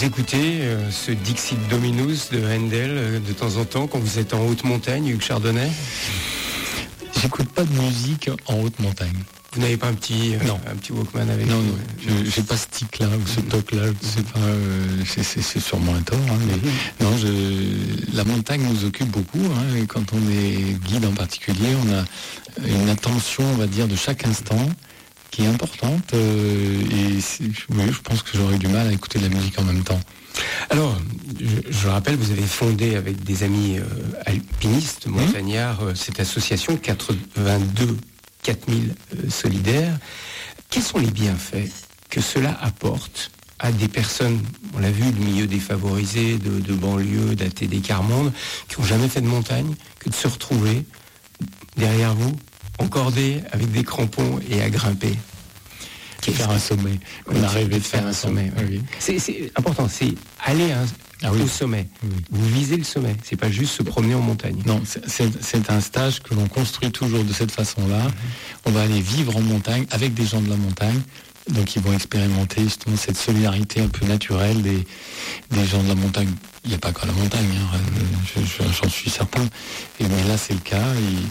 Vous écoutez ce Dixit Dominus de Handel de temps en temps quand vous êtes en haute montagne, Hugues Chardonnay? J'écoute pas de musique en haute montagne. Vous n'avez pas un petit Walkman avec vous? Non, j'ai pas ce tic-là ou ce toc-là, je sais pas, c'est sûrement un tort, hein, mais non, la montagne nous occupe beaucoup, hein, et quand on est guide en particulier, on a une attention, on va dire, de chaque instant qui est importante, et je pense que j'aurais du mal à écouter de la musique en même temps. Alors, je rappelle, vous avez fondé avec des amis alpinistes, montagnards, cette association 82 4000 solidaires. Quels sont les bienfaits que cela apporte à des personnes, on l'a vu, du milieu défavorisé, de banlieue, d'ATD Quart-Monde, qui n'ont jamais fait de montagne, que de se retrouver derrière vous, encordés avec des crampons et à grimper? Faire un sommet. On a rêvé de faire un sommet. Oui. C'est important, c'est aller au sommet. Oui. Vous visez le sommet, c'est pas juste se promener en montagne. Non, c'est un stage que l'on construit toujours de cette façon-là. On va aller vivre en montagne avec des gens de la montagne. Donc ils vont expérimenter justement cette solidarité un peu naturelle des gens de la montagne. Il n'y a pas qu'à la montagne, hein, j'en suis certain. Mais là c'est le cas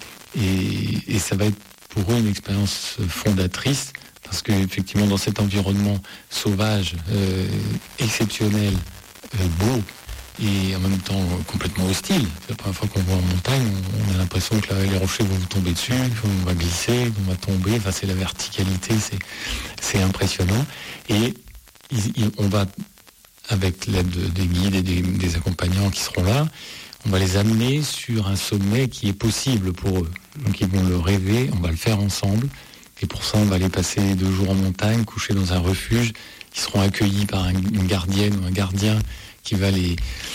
et ça va être pour eux une expérience fondatrice. Parce qu'effectivement, dans cet environnement sauvage, exceptionnel, beau, et en même temps complètement hostile, c'est la première fois qu'on va en montagne, on a l'impression que les rochers vont vous tomber dessus, on va glisser, on va tomber, enfin c'est la verticalité, c'est impressionnant. Et on va, avec l'aide des guides et des accompagnants qui seront là, on va les amener sur un sommet qui est possible pour eux. Donc ils vont le rêver, on va le faire ensemble. Et pour ça, on va aller passer 2 jours en montagne, coucher dans un refuge. Ils seront accueillis par une gardienne ou un gardien qui va les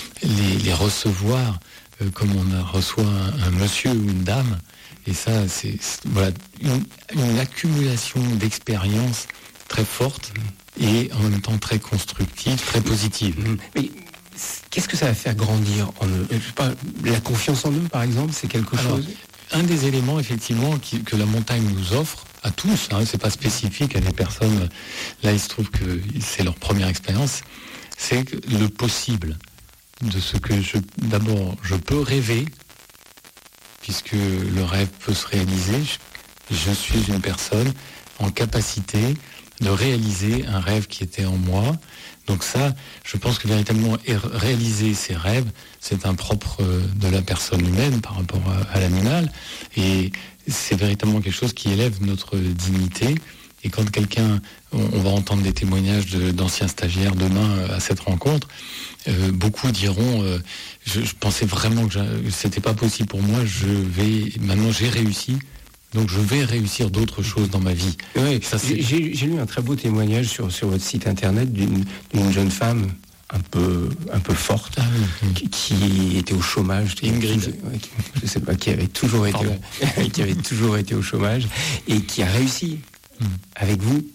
recevoir comme on reçoit un monsieur ou une dame. Et ça, c'est voilà, une accumulation d'expériences très forte et en même temps très constructive, très positive. Mais qu'est-ce que ça va faire grandir en eux? Je sais pas, la confiance en eux, par exemple, c'est quelque chose. Un des éléments, effectivement, que la montagne nous offre, à tous, hein, c'est pas spécifique à des personnes, là il se trouve que c'est leur première expérience, c'est le possible de ce que d'abord je peux rêver, puisque le rêve peut se réaliser, je suis une personne en capacité de réaliser un rêve qui était en moi. Donc ça, je pense que véritablement réaliser ses rêves, c'est un propre de la personne humaine par rapport à l'animal, et c'est véritablement quelque chose qui élève notre dignité. Et quand on va entendre des témoignages d'anciens stagiaires demain à cette rencontre, beaucoup diront je pensais vraiment que c'était pas possible pour moi, maintenant j'ai réussi. Donc je vais réussir d'autres choses dans ma vie. Oui, j'ai lu un très beau témoignage sur votre site internet d'une jeune femme un peu forte qui était au chômage. Ingrid. Je sais pas, qui avait toujours été au chômage et qui a réussi avec vous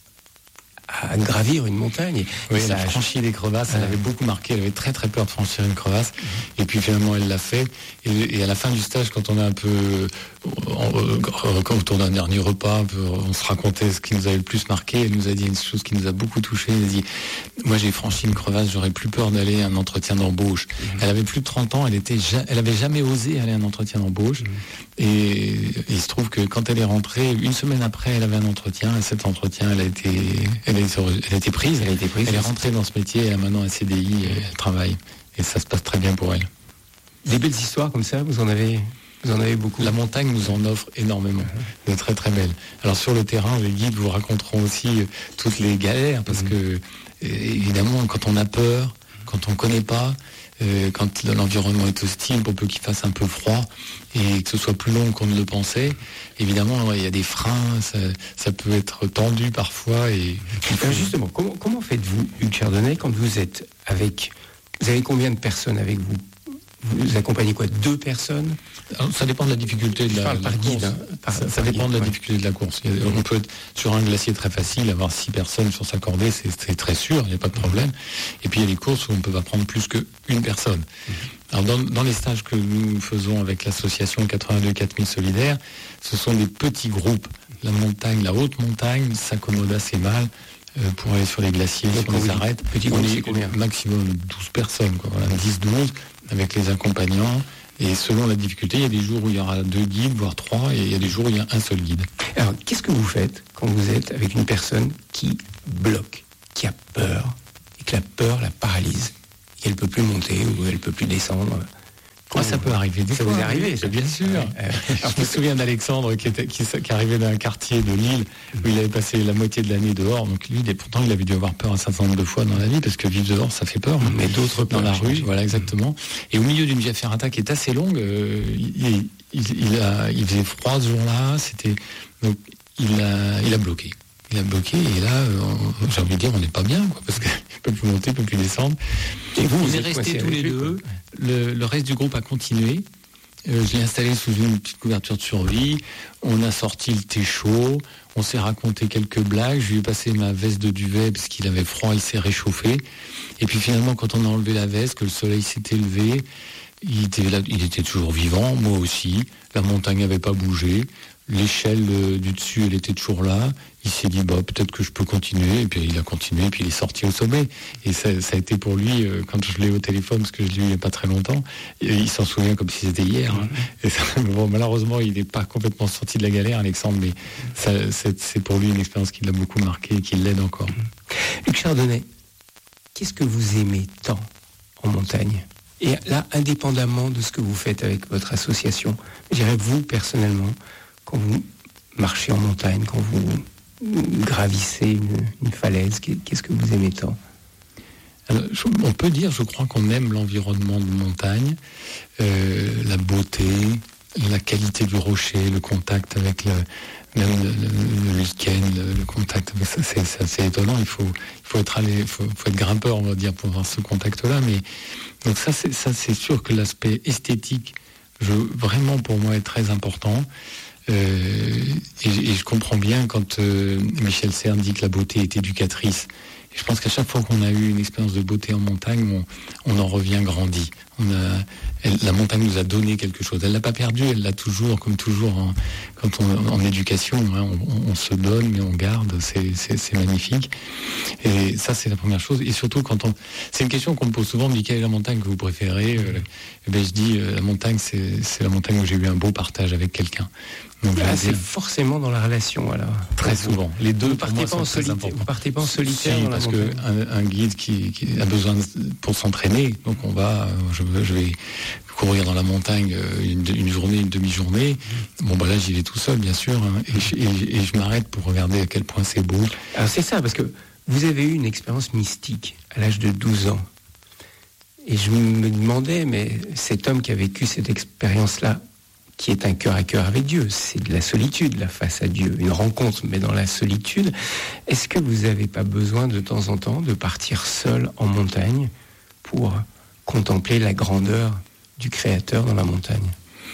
à gravir une montagne. Oui, elle a franchi les crevasses, elle avait beaucoup marqué, elle avait très très peur de franchir une crevasse, et puis finalement elle l'a fait, et à la fin du stage, quand on a un peu autour d'un dernier repas, on se racontait ce qui nous avait le plus marqué, elle nous a dit une chose qui nous a beaucoup touché, elle a dit, moi j'ai franchi une crevasse, j'aurais plus peur d'aller à un entretien d'embauche. Elle avait plus de 30 ans, elle avait jamais osé aller à un entretien d'embauche, et il se trouve que quand elle est rentrée, une semaine après, elle avait un entretien, et cet entretien, elle a été prise, elle est rentrée dans ce métier, elle a maintenant un CDI, elle travaille, et ça se passe très bien pour elle. Des belles histoires comme ça, vous en avez beaucoup? La montagne nous en offre énormément, de très très belles. Alors sur le terrain, les guides vous raconteront aussi toutes les galères, parce que évidemment, quand on a peur, quand on ne connaît pas, quand l'environnement est hostile, pour peu qu'il fasse un peu froid et que ce soit plus long qu'on ne le pensait, évidemment il y a des freins, ça peut être tendu parfois. Et justement, comment faites-vous, Hugues Chardonnay, quand vous êtes vous avez combien de personnes avec vous? Vous accompagnez quoi, 2 personnes? Alors, ça dépend de la difficulté de la course. Ça dépend de la difficulté de la course. On peut être sur un glacier très facile, avoir 6 personnes sur sa cordée, c'est très sûr, il n'y a pas de problème. Et puis il y a des courses où on ne peut pas prendre plus qu'une personne. Alors dans les stages que nous faisons avec l'association 82 4000 solidaires, ce sont des petits groupes. La haute montagne s'accommode assez mal pour aller sur les glaciers, donc, sur les arêtes. On est combien ? Maximum 12 personnes, quoi. Voilà, 10-12 avec les accompagnants. Et selon la difficulté, il y a des jours où il y aura 2 guides, voire 3, et il y a des jours où il y a un seul guide. Alors, qu'est-ce que vous faites quand vous êtes avec une personne qui bloque, qui a peur, et que la peur la paralyse, et qu'elle ne peut plus monter ou elle ne peut plus descendre ? Ça peut arriver des fois. Ça vous est arrivé, ça ? Bien sûr. Je me souviens d'Alexandre qui arrivait d'un quartier de Lille où il avait passé la moitié de l'année dehors. Donc lui, pourtant, il avait dû avoir peur un certain nombre de fois dans la vie parce que vivre dehors, ça fait peur. Mais d'autres dans la rue, voilà, exactement. Et au milieu d'une via ferrata qui est assez longue, il faisait froid ce jour-là. Donc il a bloqué. Il a bloqué et là, j'ai envie de dire, on n'est pas bien, quoi, parce qu'il ne peut plus monter, il ne peut plus descendre. Et on est restés tous les deux. Le reste du groupe a continué. Je l'ai installé sous une petite couverture de survie. On a sorti le thé chaud. On s'est raconté quelques blagues. Je lui ai passé ma veste de duvet parce qu'il avait froid, il s'est réchauffé. Et puis finalement, quand on a enlevé la veste, que le soleil s'était levé, il était toujours vivant, moi aussi. La montagne n'avait pas bougé. L'échelle du dessus, elle était toujours là. Il s'est dit, peut-être que je peux continuer. Et puis il a continué, puis il est sorti au sommet. Et ça a été pour lui, quand je l'ai au téléphone, parce que je l'ai eu il n'y a pas très longtemps, il s'en souvient comme si c'était hier. Hein. Et malheureusement, il n'est pas complètement sorti de la galère, Alexandre, mais c'est pour lui une expérience qui l'a beaucoup marqué et qui l'aide encore. Luc Chardonnay, qu'est-ce que vous aimez tant en montagne ? Et là, indépendamment de ce que vous faites avec votre association, je dirais vous, personnellement, quand vous marchez en montagne, quand vous gravissez une falaise, qu'est-ce que vous aimez tant ? Alors, on peut dire, je crois qu'on aime l'environnement de montagne, la beauté, la qualité du rocher, le contact avec même le lichen, le contact avec ça, c'est assez étonnant. Il faut être grimpeur, on va dire, pour avoir ce contact-là. Mais donc ça, c'est sûr que l'aspect esthétique, vraiment pour moi, est très important. Et je comprends bien quand Michel Serres dit que la beauté est éducatrice. Et je pense qu'à chaque fois qu'on a eu une expérience de beauté en montagne, on en revient grandi. La montagne nous a donné quelque chose. Elle l'a pas perdu, elle l'a toujours, comme toujours en éducation. Hein, on se donne, mais on garde. C'est magnifique. Et ça, c'est la première chose. Et surtout, c'est une question qu'on me pose souvent. On me dit quelle est la montagne que vous préférez ? Je dis la montagne, c'est la montagne où j'ai eu un beau partage avec quelqu'un. Donc, c'est forcément dans la relation, alors. Très souvent. Les deux, vous partez pas en solitaire. Vous partez pas en solitaire. Si, parce qu'un guide qui a besoin pour s'entraîner, donc je vais courir dans la montagne une journée, une demi-journée. Là, j'y vais tout seul, bien sûr, hein, et je m'arrête pour regarder à quel point c'est beau. Alors c'est ça, parce que vous avez eu une expérience mystique à l'âge de 12 ans. Et je me demandais, mais cet homme qui a vécu cette expérience-là, qui est un cœur à cœur avec Dieu, c'est de la solitude, la face à Dieu, une rencontre, mais dans la solitude, est-ce que vous n'avez pas besoin de temps en temps de partir seul en montagne pour contempler la grandeur du Créateur dans la montagne ?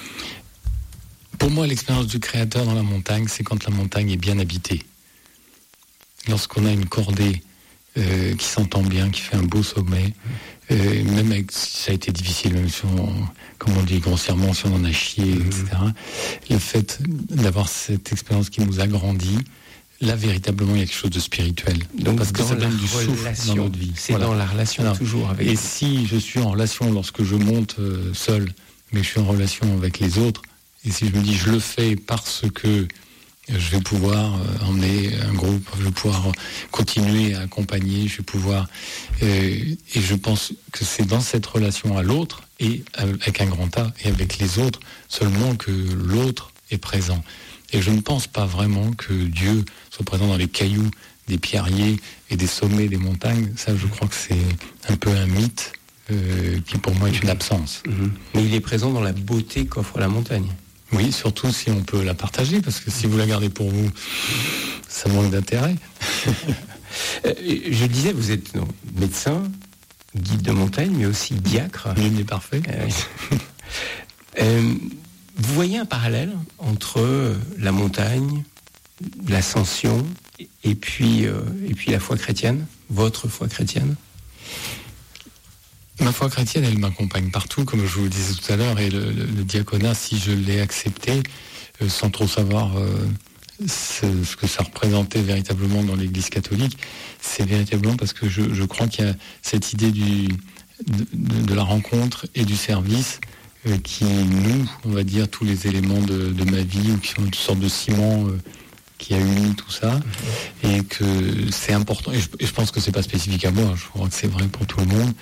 Pour moi, l'expérience du Créateur dans la montagne, c'est quand la montagne est bien habitée. Lorsqu'on a une cordée qui s'entend bien, qui fait un beau sommet, même ça a été difficile, même si comme on dit grossièrement, si on en a chié, etc. Le fait d'avoir cette expérience qui nous a grandi, là, véritablement, il y a quelque chose de spirituel. Donc, parce que ça donne du souffle dans notre vie. C'est dans la relation toujours avec Et si je suis en relation lorsque je monte seul, mais je suis en relation avec les autres, et si je me dis je le fais parce que je vais pouvoir emmener un groupe, je vais pouvoir continuer à accompagner, je vais pouvoir... et je pense que c'est dans cette relation à l'autre, et avec un grand A, et avec les autres, seulement que l'autre est présent. Et je ne pense pas vraiment que Dieu soit présent dans les cailloux des pierriers et des sommets des montagnes. Ça, je crois que c'est un peu un mythe qui, pour moi, est une absence. Mais il est présent dans la beauté qu'offre la montagne. Oui, surtout si on peut la partager, parce que si vous la gardez pour vous, ça manque d'intérêt. Je disais, vous êtes médecin, guide de montagne, mais aussi diacre. L'une est parfait. Vous voyez un parallèle entre la montagne, l'ascension, et puis la foi chrétienne, votre foi chrétienne ? Ma foi chrétienne, elle m'accompagne partout, comme je vous le disais tout à l'heure, et le diaconat, si je l'ai accepté, sans trop savoir ce que ça représentait véritablement dans l'Église catholique, c'est véritablement parce que je crois qu'il y a cette idée de la rencontre et du service qui noue, on va dire, tous les éléments de ma vie, ou qui sont une sorte de ciment qui a uni tout ça, et que c'est important, et je pense que c'est pas spécifique à moi, je crois que c'est vrai pour tout le monde,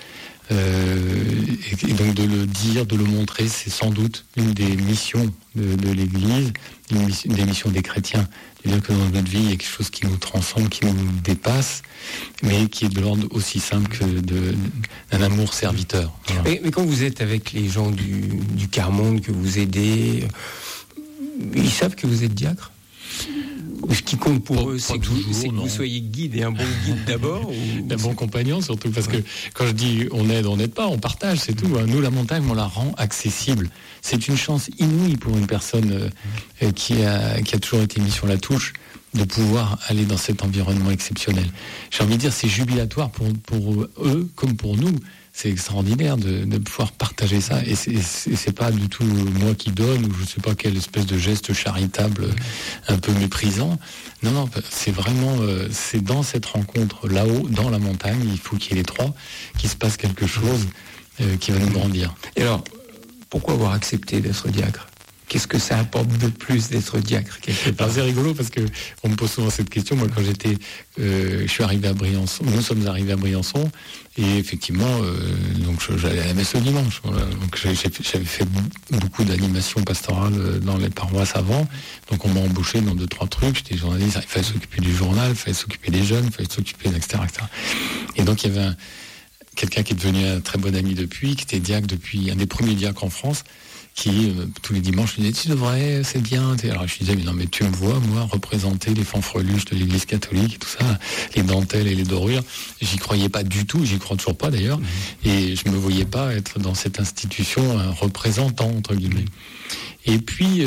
et donc de le dire, de le montrer, c'est sans doute une des missions de l'Église, une des missions des chrétiens, de dire que dans notre vie, il y a quelque chose qui nous transcende, qui nous dépasse, mais qui est de l'ordre aussi simple que d'un amour serviteur. Voilà. Mais quand vous êtes avec les gens du quart-monde, que vous aidez, ils savent que vous êtes diacre ? Ce qui compte pour eux, c'est que vous soyez guide, et un bon guide d'abord, un bon compagnon surtout, parce que quand je dis on n'aide pas, on partage, c'est tout. Nous, la montagne, on la rend accessible. C'est une chance inouïe pour une personne qui a toujours été mise sur la touche, de pouvoir aller dans cet environnement exceptionnel. J'ai envie de dire, c'est jubilatoire pour eux comme pour nous. C'est extraordinaire de pouvoir partager ça, et c'est pas du tout moi qui donne, ou je sais pas quelle espèce de geste charitable un peu méprisant. Non, c'est vraiment c'est dans cette rencontre là-haut, dans la montagne, il faut qu'il y ait les trois, qu'il se passe quelque chose qui va nous grandir. Et alors, pourquoi avoir accepté d'être diacre ? Qu'est-ce que ça apporte de plus d'être diacre quelque part ? Alors c'est rigolo parce que on me pose souvent cette question. Moi, quand je suis arrivé à Briançon, nous sommes arrivés à Briançon, et effectivement, donc j'allais à la messe le dimanche. Voilà. Donc j'avais fait beaucoup d'animations pastorales dans les paroisses avant. Donc on m'a embauché dans 2-3 trucs. J'étais journaliste, il fallait s'occuper du journal, il fallait s'occuper des jeunes, il fallait s'occuper etc. Et donc il y avait quelqu'un qui est devenu un très bon ami depuis, qui était diacre depuis, un des premiers diacres en France, qui tous les dimanches me disait tu devrais, c'est bien. Alors je lui disais mais non, mais tu me vois moi représenter les fanfreluches de l'Église catholique et tout ça, les dentelles et les dorures. J'y croyais pas du tout, j'y crois toujours pas d'ailleurs, et je me voyais pas être dans cette institution un représentant entre guillemets. Et puis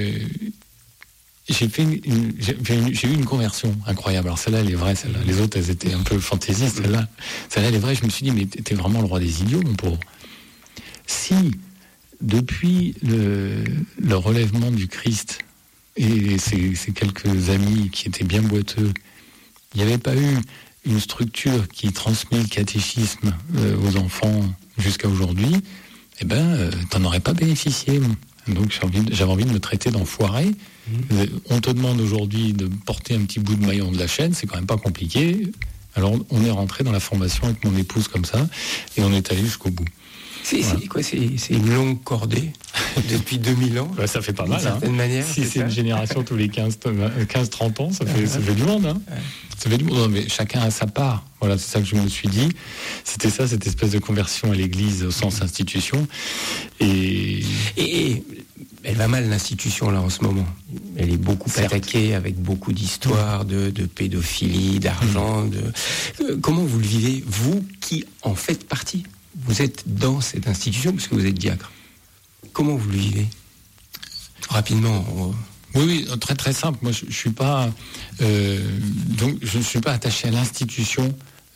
j'ai eu une conversion incroyable. Alors celle-là elle est vraie, celle-là. Les autres elles étaient un peu fantaisistes, celle-là elle est vraie. Je me suis dit mais t'es vraiment le roi des idiots mon pauvre. Si depuis le relèvement du Christ et ces quelques amis qui étaient bien boiteux, il n'y avait pas eu une structure qui transmet le catéchisme aux enfants jusqu'à aujourd'hui, t'en aurais pas bénéficié. Donc j'avais envie de me traiter d'enfoiré. On te demande aujourd'hui de porter un petit bout de maillon de la chaîne, c'est quand même pas compliqué. Alors on est rentré dans la formation avec mon épouse comme ça, et on est allé jusqu'au bout. C'est quoi ? C'est une longue cordée depuis 2000 ans. Ça fait pas mal. D'une certaine manière. Si c'est une génération tous les 15-30 ans, ça fait du monde. Hein. Ouais. Ça fait du monde, mais chacun a sa part. Voilà, c'est ça que je me suis dit. C'était ça, cette espèce de conversion à l'Église au sens institution. Et elle va mal, l'institution, là, en ce moment. Elle est beaucoup attaquée, avec beaucoup d'histoires de pédophilie, d'argent. Comment vous le vivez, vous qui en faites partie ? Vous êtes dans cette institution parce que vous êtes diacre. Comment vous le vivez ? Rapidement. Oui, très très simple. Moi, je suis pas donc je ne suis pas attaché à l'institution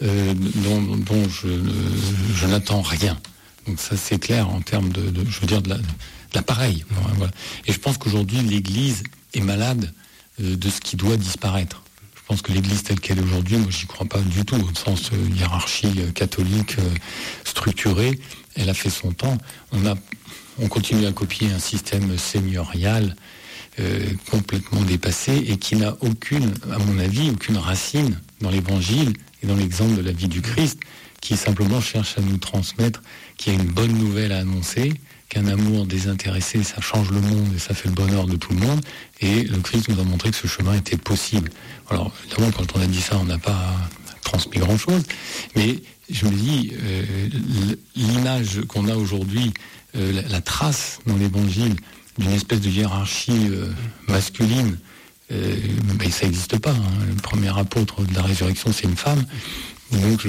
dont je n'attends rien. Donc ça c'est clair en termes de je veux dire de l'appareil. Voilà. Et je pense qu'aujourd'hui l'Église est malade de ce qui doit disparaître. Je pense que l'Église telle qu'elle est aujourd'hui, moi j'y crois pas du tout, au sens hiérarchie catholique structurée. Elle a fait son temps. On continue à copier un système seigneurial complètement dépassé et qui n'a aucune, à mon avis, aucune racine dans l'Évangile et dans l'exemple de la vie du Christ, qui simplement cherche à nous transmettre qu'il y a une bonne nouvelle à annoncer, qu'un amour désintéressé, ça change le monde et ça fait le bonheur de tout le monde. Et le Christ nous a montré que ce chemin était possible. Alors, évidemment, quand on a dit ça, on n'a pas transmis grand-chose. Mais je me dis, l'image qu'on a aujourd'hui, la trace dans l'Évangile d'une espèce de hiérarchie masculine, ça n'existe pas. Hein. Le premier apôtre de la résurrection, c'est une femme. Donc,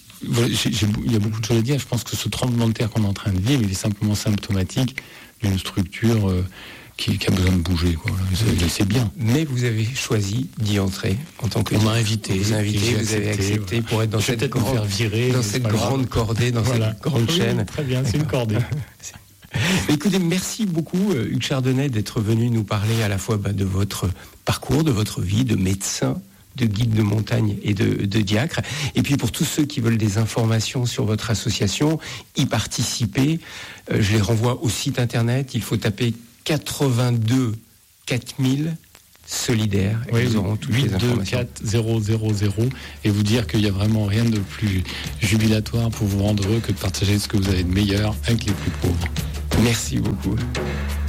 il y a beaucoup de choses à dire. Je pense que ce tremblement de terre qu'on est en train de vivre, il est simplement symptomatique d'une structure qui a besoin de bouger. Quoi. C'est bien. Mais vous avez choisi d'y entrer en tant que... On m'a invité. Vous avez accepté pour être dans cette grande cordée, dans cette grande chaîne. Très bien, c'est une cordée. Écoutez, merci beaucoup Hugues Chardonnay d'être venu nous parler à la fois de votre parcours, de votre vie de médecin, de guide de montagne et de diacre. Et puis pour tous ceux qui veulent des informations sur votre association, y participer, je les renvoie au site internet. Il faut taper 82 4000 solidaires. Et vous auront toutes les informations. 824 000 et vous dire qu'il n'y a vraiment rien de plus jubilatoire pour vous rendre heureux que de partager ce que vous avez de meilleur avec les plus pauvres. Merci beaucoup.